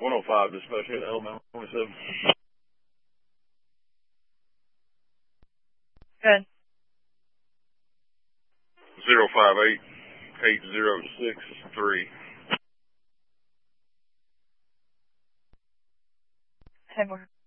105 dispatch at Alabama 27. Good. 058-8063. Hey,